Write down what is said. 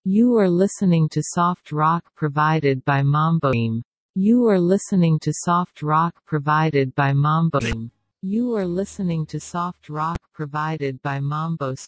You are listening to soft rock provided by Mambo Team. You are listening to soft rock provided by Mambo Team. You are listening to soft rock provided by Mambo